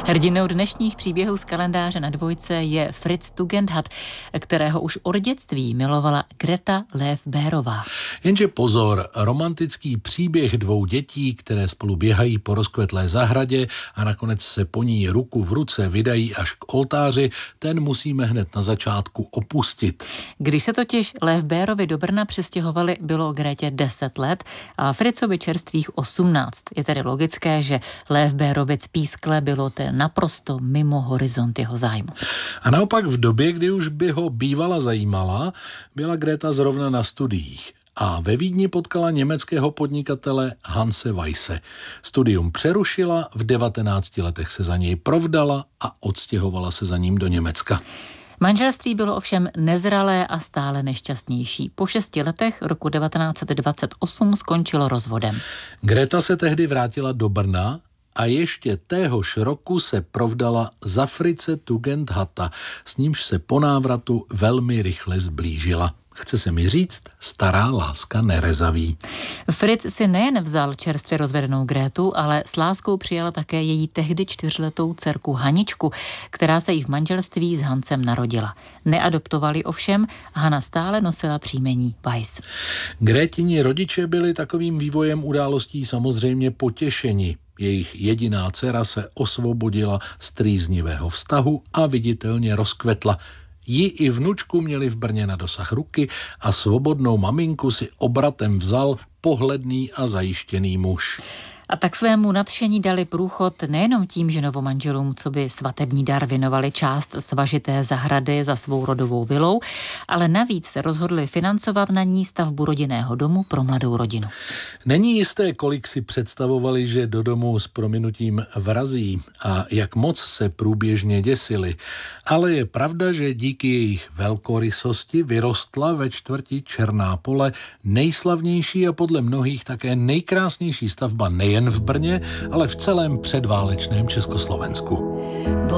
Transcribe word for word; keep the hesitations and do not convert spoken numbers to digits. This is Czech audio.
Hrdinou dnešních příběhů z kalendáře na dvojce je Fritz Tugendhat, kterého už od dětství milovala Greta Löfberová. Jenže pozor, romantický příběh dvou dětí, které spolu běhají po rozkvetlé zahradě a nakonec se po ní ruku v ruce vydají až k oltáři, ten musíme hned na začátku opustit. Když se totiž Löfberovi do Brna přestěhovali, bylo Gretě deset let a Fritzovi čerstvých osmnáct. Je tedy logické, že Löfberovic pískle bylo ten naprosto mimo horizont jeho zájmu. A naopak v době, kdy už by ho bývala zajímala, byla Greta zrovna na studiích. A ve Vídni potkala německého podnikatele Hanse Weisse. Studium přerušila, v devatenácti letech se za něj provdala a odstěhovala se za ním do Německa. Manželství bylo ovšem nezralé a stále nešťastnější. Po šesti letech roku devatenáct set dvacet osm skončilo rozvodem. Greta se tehdy vrátila do Brna a ještě téhož roku se provdala za Fritze Tugendhata, s nímž se po návratu velmi rychle zblížila. Chce se mi říct, stará láska nerezaví. Fritz si nejen vzal čerstvě rozvedenou Grétu, ale s láskou přijala také její tehdy čtyřletou dcerku Haničku, která se jí v manželství s Hansem narodila. Neadoptovali ovšem, Hana stále nosila příjmení Weiss. Grétini rodiče byli takovým vývojem událostí samozřejmě potěšeni. Jejich jediná dcera se osvobodila z trýznivého vztahu a viditelně rozkvetla. Ji i vnučku měli v Brně na dosah ruky a svobodnou maminku si obratem vzal pohledný a zajištěný muž. A tak svému nadšení dali průchod nejenom tím, že novomanželům coby svatební dar věnovali část svažité zahrady za svou rodovou vilou, ale navíc se rozhodli financovat na ní stavbu rodinného domu pro mladou rodinu. Není jisté, kolik si představovali, že do domu s prominutím vrazí a jak moc se průběžně děsili, ale je pravda, že díky jejich velkorysosti vyrostla ve čtvrti Černá Pole nejslavnější a podle mnohých také nejkrásnější stavba nejen v Brně, ale v celém předválečném Československu.